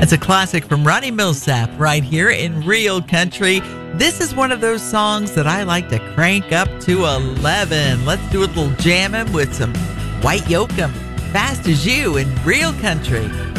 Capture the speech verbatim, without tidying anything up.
It's a classic from Ronnie Millsap right here in Real Country. This is one of those songs that I like to crank up to eleven. Let's do a little jamming with some White Yoakum. Fast as You in Real Country.